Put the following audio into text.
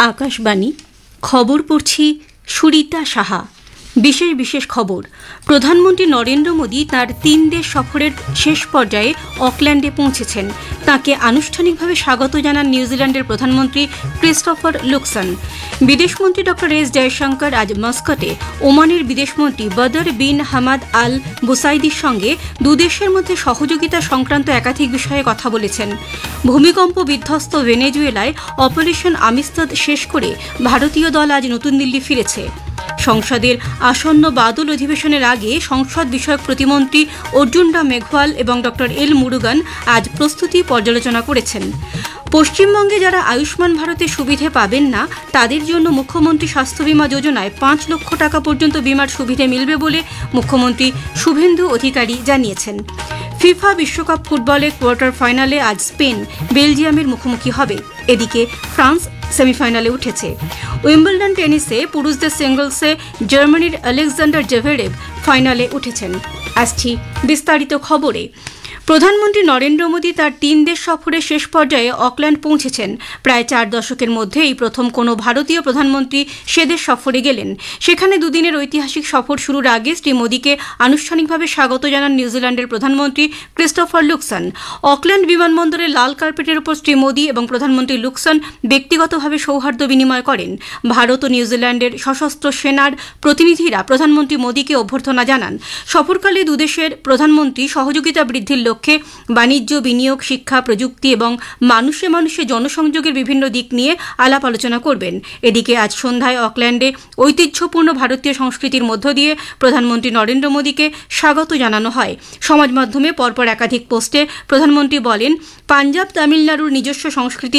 আকাশবাণী খবর পড়ছি সুরিতা সাহা। বিশেষ বিশেষ খবর। প্রধানমন্ত্রী নরেন্দ্র মোদী তাঁর 3 দেশ সফরের শেষ পর্যায়ে অকল্যান্ডে পৌঁছেছেন। তাঁকে আনুষ্ঠানিকভাবে স্বাগত জানান নিউজিল্যান্ডের প্রধানমন্ত্রী ক্রিস্টোফার লুকসন। বিদেশমন্ত্রী ড এস জয়শঙ্কর আজ মাস্কটে ওমানের বিদেশমন্ত্রী বদর বিন হামাদ আল বুসাইদির সঙ্গে দুদেশের মধ্যে সহযোগিতা সংক্রান্ত একাধিক বিষয়ে কথা বলেছেন। ভূমিকম্প বিধ্বস্ত ভেনেজুয়েলায় অপারেশন আমিস্তদ শেষ করে ভারতীয় দল আজ নতুন দিল্লি ফিরেছে। সংসদের আসন্ন বাদল অধিবেশনের আগে সংসদ বিষয়ক প্রতিমন্ত্রী অর্জুন রাম মেঘওয়াল এবং ড এল মুরুগান আজ প্রস্তুতি পর্যালোচনা করেছেন। পশ্চিমবঙ্গে যারা আয়ুষ্মান ভারতের সুবিধে পাবেন না তাদের জন্য মুখ্যমন্ত্রী স্বাস্থ্য বীমা যোজনায় 5 লক্ষ টাকা পর্যন্ত বীমার সুবিধে মিলবে বলে মুখ্যমন্ত্রী শুভেন্দু অধিকারী জানিয়েছেন। ফিফা বিশ্বকাপ ফুটবলের কোয়ার্টার ফাইনালে আজ স্পেন বেলজিয়ামের মুখোমুখি হবে। এদিকে ফ্রান্স সেমিফাইনালে উঠেছে। উইম্বলডন টেনিসে পুরুষদের সিঙ্গলসে জার্মানির আলেকজান্ডার জেভেরেভ ফাইনালে উঠেছেন। আসছি বিস্তারিত খবরে। প্রধানমন্ত্রী নরেন্দ্র মোদী তার 3 দেশ সফরের শেষ পর্যায়ে অকল্যান্ড পৌঁছেছেন। প্রায় 4 দশকের মধ্যে এই প্রথম কোনো ভারতীয় প্রধানমন্ত্রী সেদেশ সফরে গেলেন। সেখানে দুদিনের ঐতিহাসিক সফর শুরুর আগে শ্রী মোদীকে আনুষ্ঠানিকভাবে স্বাগত জানান নিউজিল্যান্ডের প্রধানমন্ত্রী ক্রিস্টোফার লুকসন। অকল্যান্ড বিমানবন্দরে লাল কার্পেটের উপর শ্রী মোদী এবং প্রধানমন্ত্রী লুকসন ব্যক্তিগতভাবে সৌহার্দ্য বিনিময় করেন। ভারত ও নিউজিল্যান্ডের সশস্ত্র সেনার প্রতিনিধিরা প্রধানমন্ত্রী মোদীকে অভ্যর্থনা জানান। সফরকালে দুদেশের প্রধানমন্ত্রী সহযোগিতা বৃদ্ধির লক্ষ্যে বাণিজ্য, বিনিয়োগ, শিক্ষা, প্রযুক্তি এবং মানুষে মানুষে জনসংযোগের বিভিন্ন দিক নিয়ে আলাপ আলোচনা করবেন। এদিকে আজ সন্ধ্যায় অকল্যান্ডে ঐতিহ্যপূর্ণ ভারতীয় সংস্কৃতির মধ্য দিয়ে প্রধানমন্ত্রী নরেন্দ্র মোদীকে স্বাগত জানানো হয়। সমাজ মাধ্যমে পরপর একাধিক পোস্টে প্রধানমন্ত্রী বলেন, পাঞ্জাব তামিলনাড়ুর নিজস্ব সংস্কৃতি